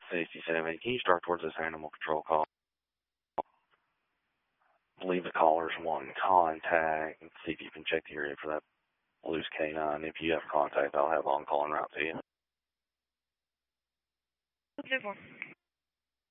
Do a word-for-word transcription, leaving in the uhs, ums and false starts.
sixty-seven, can you start towards this animal control call? Leave the callers wanting contact and see if you can check the area for that loose canine. If you have contact, I'll have on call and route to you. Live one.